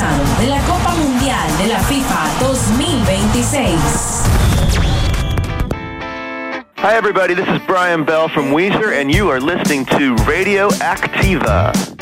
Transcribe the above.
pasado de la Copa Mundial de la FIFA 2026. Hi everybody, this is Brian Bell from Weezer and you are listening to Radio Activa.